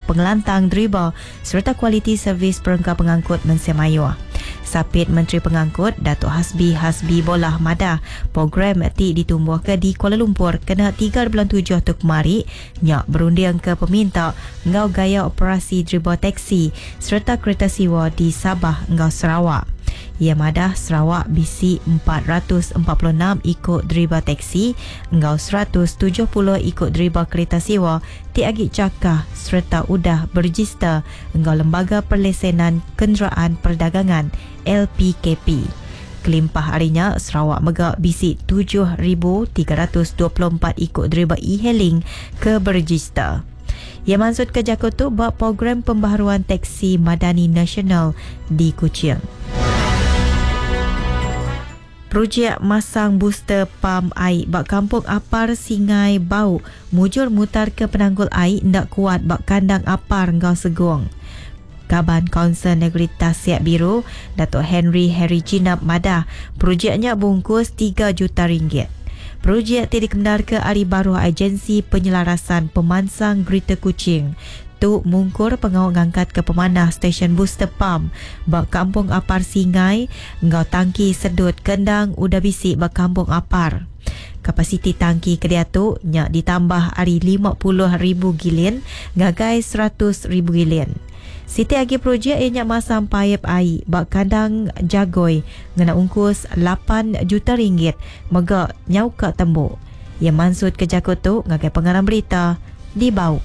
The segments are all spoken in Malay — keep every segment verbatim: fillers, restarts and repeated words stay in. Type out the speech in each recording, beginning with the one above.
pengelantang dribble serta kualiti servis perangkat pengangkut Malaysia Maya. Sapit Menteri Pengangkut Datuk Hasbi Hasbi Bolah Madah, program ti ditumbuhkan di Kuala Lumpur kena tiga bulan tujuh tu kemari nyak berunding ke peminta ngau gaya operasi dribble taksi serta kereta siwa di Sabah ngau Sarawak. Ia madah Sarawak bisi empat ratus empat puluh enam ikut dribble taksi, engau seratus tujuh puluh ikut dribble kereta sewa, ti agi cakah serta udah berregister engau Lembaga Perlesenan Kenderaan Perdagangan L P K P. Kelimpah harinya Sarawak megak bisi tujuh ribu tiga ratus dua puluh empat ikut dribble e-hailing ke berregister. Ia maksud kerja tu buat program pembaharuan taksi Madani Nasional di Kuching. Projek masang booster pam air bak kampung Apar Singai Bau mujur mutar ke penanggul air ndak kuat bak kandang Apar ngau Segong. Kaban Kaunsil Negeri Tasiak Biru Datuk Henry Harry Jinap Madah, projeknya bungkus tiga juta ringgit. Projek ti dikendar ke Ari Baru Agensi Penyelarasan Pemansang Greater Kuching tu mungkur pengawal ngangkat ke pemanah stesen booster pump bak kampung Apar Singai ngau tangki sedut kendang udah bisik bak kampung Apar. Kapasiti tangki kedia tu nyak ditambah hari lima puluh ribu gilin gagai seratus ribu gilin. Siti agi projek ianya masang paip air bak kandang Jagoi ngena ungkus lapan juta ringgit megak nyau ke tembuk. Ia maksud kejakut tu ngagai pengarang berita di Bau.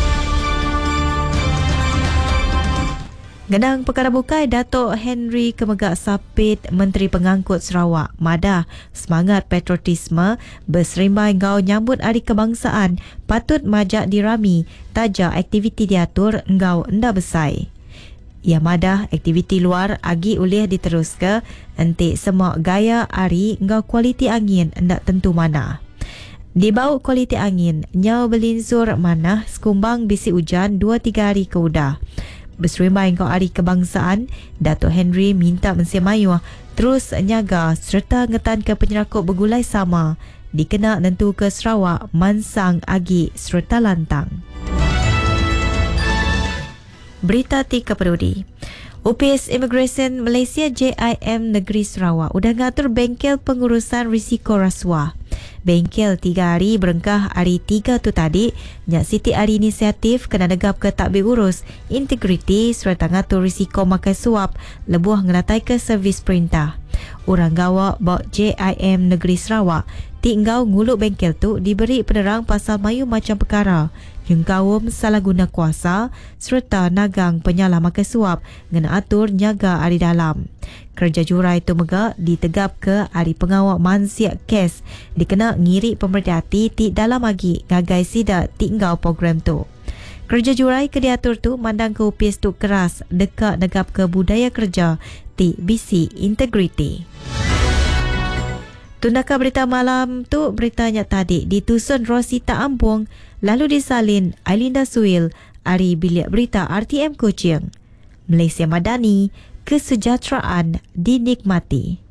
Genang perkara bukai Datuk Henry Kemegak Sapit Menteri Pengangkut Sarawak Madah semangat patriotisme berserimbai ngau nyambut Hari Kebangsaan patut majak dirami taja aktiviti diatur ngau enda besai. Ia madah aktiviti luar agi ulih diteruskan entik semua gaya hari ngau kualiti angin ndak tentu mana. Di bau kualiti angin nyau belinsur mana sekumbang bisi hujan dua tiga hari ke udah. Berserimbai kau Hari Kebangsaan, Datuk Henry minta Malaysia Maya terus nyaga serta ngetan ke penyerakut bergulai sama dikena nentu ke Sarawak, Mansang, Agi serta Lantang. Berita tiga Peduli. Opis Immigration Malaysia J I M Negeri Sarawak udah ngatur bengkel pengurusan risiko rasuah. Bengkel tiga hari berengkah hari tiga tu tadi, nyak siti hari inisiatif kena negap ke takbir urus, integriti serta ngatur risiko makai suap, lebuh ngeratai ke servis perintah. Orang gawak bak J I M Negeri Sarawak, tinggal nguluk bengkel tu diberi penerang pasal mayu macam perkara, jengkawum salah guna kuasa serta nagang penyalah makai suap, ngena atur nyaga hari dalam. Kerja jurai itu megak ditegap ke Hari Pengawal Mansiak Kes dikena ngiri pemerhati ti dalam lagi ngagai sida tinggal program tu. Kerja jurai ke diatur tu mandang ke upis tu keras dekat negap ke budaya kerja ti bisi integriti. Tundaka berita malam tu beritanya tadi ditusun Rosita Ampung lalu disalin Ailinda Suil Ari Bilik Berita R T M Kuching. Malaysia Madani, kesejahteraan dinikmati.